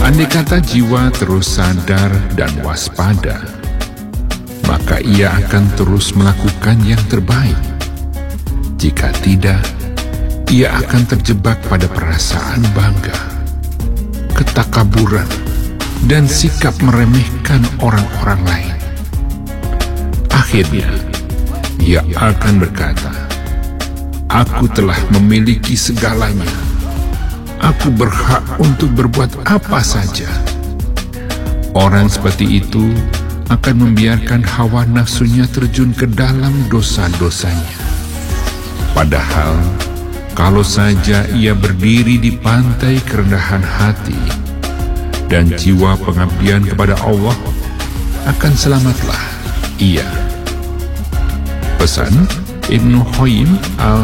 Andai kata jiwa terus sadar dan waspada, maka ia akan terus melakukan yang terbaik. Jika tidak, ia akan terjebak pada perasaan bangga, ketakaburan, dan sikap meremehkan orang-orang lain. Akhirnya, ia akan berkata, "Aku telah memiliki segalanya. Aku berhak untuk berbuat apa saja." Orang seperti itu akan membiarkan hawa nafsunya terjun ke dalam dosa-dosanya. Padahal, kalau saja ia berdiri di pantai kerendahan hati dan jiwa pengabdian kepada Allah, akan selamatlah ia. Pesan Ibnu Qayyim